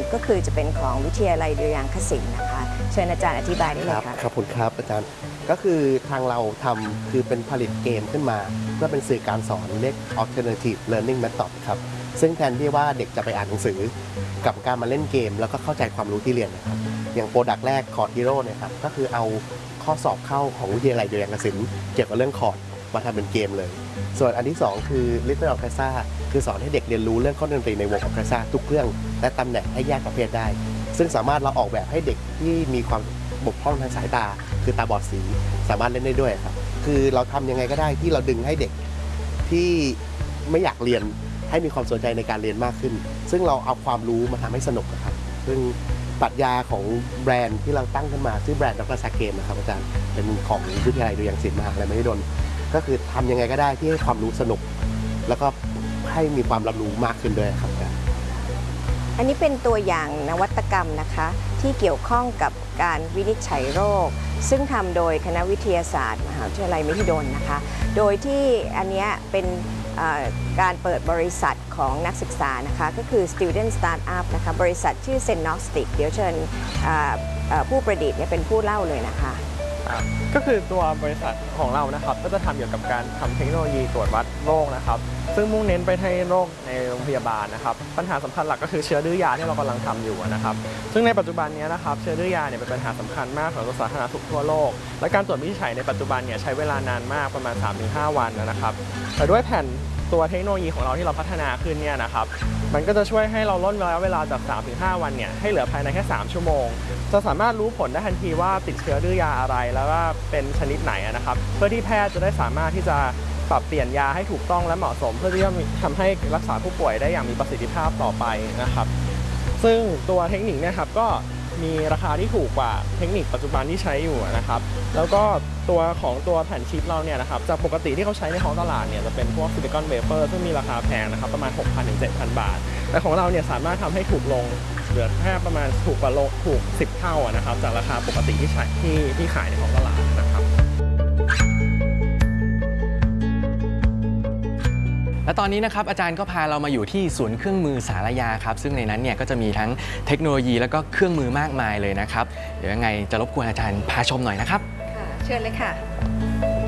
ก็คือจะเป็นของวิทยาลัยดุริยางคศิลป์นะคะเชิญอาจารย์อธิบายได้เลยค่ะขอบคุณครับอาจารย์ก็คือทางเราทำคือเป็นผลิตเกมขึ้นมาเพื่อเป็นสื่อการสอนเรียก alternative learning method ครับซึ่งแทนที่ว่าเด็กจะไปอ่านหนังสือกับการมาเล่นเกมแล้วก็เข้าใจความรู้ที่เรียนนะครับอย่างโปรดักต์แรกคอร์ดฮีโร่เนี่ยครับก็คือเอาข้อสอบเข้าของวิทยาลัยดุริยางคศิลป์เกี่ยวกับเรื่องคอร์ดมาทำเป็นเกมเลยส่วนอันที่2คือ Little Orchestra คือสอนให้เด็กเรียนรู้เรื่องเครื่องดนตรีในวงออร์เคสตราทุกเครื่องและตำแหน่งให้แยกประเภทได้ซึ่งสามารถเราออกแบบให้เด็กที่มีความบกพร่องทางสายตาคือตาบอดสีสามารถเล่นได้ด้วยครับคือเราทำยังไงก็ได้ที่เราดึงให้เด็กที่ไม่อยากเรียนให้มีความสนใจในการเรียนมากขึ้นซึ่งเราเอาความรู้มาทำให้สนุกนะครับซึ่งปรัชญาของแบรนด์ที่เราตั้งขึ้นมาชื่อแบรนด์ดร.ซาเกมนะครับอาจารย์เป็นของวิทยาลัยดุริยางคศิลป์มหาวิทยาลัยมหิดลก็คือทำยังไงก็ได้ที่ให้ความรู้สนุกแล้วก็ให้มีความรับรู้มากขึ้นด้วยครับอันนี้เป็นตัวอย่างนวัตกรรมนะคะที่เกี่ยวข้องกับการวินิจฉัยโรคซึ่งทำโดยคณะวิทยาศาสตร์มหาวิทยาลัยมหิดลนะคะโดยที่อันนี้เป็นการเปิดบริษัทของนักศึกษานะคะก็คือ Student Startup นะคะบริษัทชื่อ Zenostic เดี๋ยวเชิญผู้ประดิษฐ์เป็นผู้เล่าเลยนะคะก็คือตัวบริษัทของเรานะครับก็จะทำเกี่ยวกับการทำเทคโนโลยีตรวจวัดโรคนะครับซึ่งมุ่งเน้นไปที่โรคในโรงพยาบาลนะครับปัญหาสำคัญหลักก็คือเชื้อดื้อยาที่เรากำลังทำอยู่นะครับซึ่งในปัจจุบันนี้นะครับเชื้อดื้อยาเนี่ยเป็นปัญหาสำคัญมากของสาธารณสุขทั่วโลกและการตรวจวินิจฉัยในปัจจุบันเนี่ยใช้เวลานานมากประมาณ 3-5 วันนะครับแต่ด้วยแผ่นตัวเทคโนโลยีของเราที่เราพัฒนาขึ้นเนี่ยนะครับมันก็จะช่วยให้เราลดระยะเวลาจาก 3-5 วันเนี่ยให้เหลือภายในแค่ 3 ชั่วโมงจะสามารถรู้ผลได้ทันทีว่าติดเชื้อดื้อยาอะไรแล้วว่าเป็นชนิดไหนนะครับเพื่อที่แพทย์จะได้สามารถที่จะปรับเปลี่ยนยาให้ถูกต้องและเหมาะสมเพื่อที่จะทำให้รักษาผู้ป่วยได้อย่างมีประสิทธิภาพต่อไปนะครับซึ่งตัวเทคนิคเนี่ยครับก็มีราคาที่ถูกกว่าเทคนิคปัจจุบันที่ใช้อยู่นะครับแล้วก็ตัวของตัวแผ่นชิปเราเนี่ยนะครับจากปกติที่เขาใช้ในท้องตลาดเนี่ยจะเป็นพวกซิลิคอนเวเฟอร์ซึ่งมีราคาแพงนะครับประมาณ 6,000 ถึง 7,000 บาทแต่ของเราเนี่ยสามารถทำให้ถูกลงเหลือแค่ประมาณถูก10 เท่านะครับจากราคาปกติที่ขายในท้องตลาดนะครับและตอนนี้นะครับอาจารย์ก็พาเรามาอยู่ที่ศูนย์เครื่องมือสารยาครับซึ่งในนั้นเนี่ยก็จะมีทั้งเทคโนโลยีแล้วก็เครื่องมือมากมายเลยนะครับเดี๋ยวยังไงจะรบกวนอาจารย์พาชมหน่อยนะครับค่ะเชิญเลยค่ะ